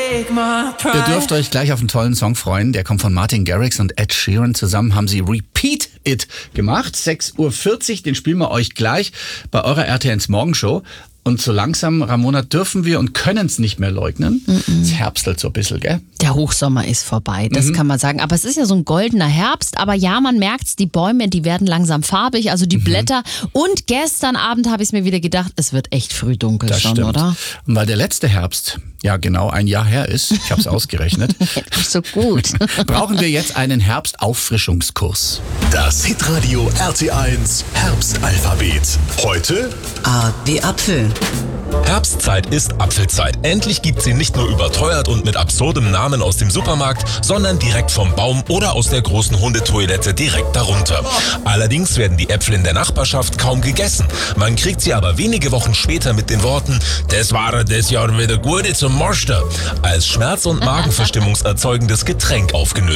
Ihr dürft euch gleich auf einen tollen Song freuen. Der kommt von Martin Garrix und Ed Sheeran. Zusammen haben sie Repeat It gemacht. 6:40 Uhr, den spielen wir euch gleich bei eurer RTL Morgenshow. Und so langsam, Ramona, dürfen wir und können es nicht mehr leugnen. Es herbstelt so ein bisschen, gell? Der Hochsommer ist vorbei, das kann man sagen. Aber es ist ja so ein goldener Herbst. Aber ja, man merkt's, die Bäume, die werden langsam farbig, also die Blätter. Und gestern Abend habe ich mir wieder gedacht, es wird echt früh dunkel Das schon, stimmt. oder? Und weil der letzte Herbst, ja genau, ein Jahr her ist, ich habe es ausgerechnet, So gut. brauchen wir jetzt einen Herbstauffrischungskurs. Das Hitradio RT1 Herbstalphabet. Heute A wie Apfel. Herbstzeit ist Apfelzeit. Endlich gibt sie nicht nur überteuert und mit absurdem Namen aus dem Supermarkt, sondern direkt vom Baum oder aus der großen Hundetoilette direkt darunter. Allerdings werden die Äpfel in der Nachbarschaft kaum gegessen. Man kriegt sie aber wenige Wochen später mit den Worten "Das war das Jahr wieder gute zum Moster" als Schmerz- und Magenverstimmungserzeugendes Getränk aufgenötigt.